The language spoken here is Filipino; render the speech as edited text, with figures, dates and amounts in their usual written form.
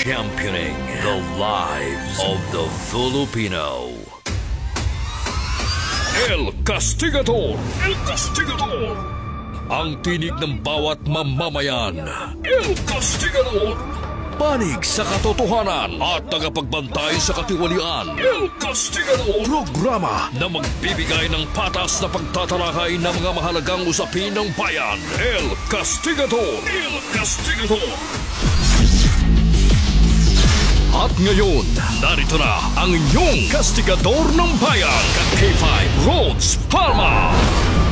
championing the lives of the Filipino. El Castigador! El Castigador! Ang tinig ng bawat mamamayan. El Castigador! Panig sa katotohanan at tagapagbantay sa katiwalian. El Castigador! Programa na magbibigay ng patas na pagtatalakay ng mga mahalagang usapin ng bayan. El Castigador! El Castigador! At ngayon, narito na ang inyong Castigador ng Bayan, K5 Rhodes Palma!